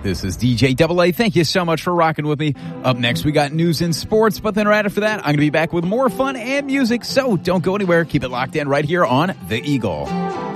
This is DJ AA. Thank you so much for rocking with me. Up next, we got news and sports, but then right after that, I'm going to be back with more fun and music. So don't go anywhere. Keep it locked in right here on The Eagle.